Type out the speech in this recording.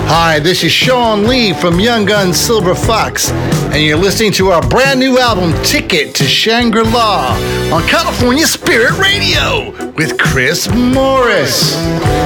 Hi, this is Sean Lee from Young Guns Silver Fox, and you're listening to our brand new album, Ticket to Shangri-La, on California Spirit Radio with Chris Morris.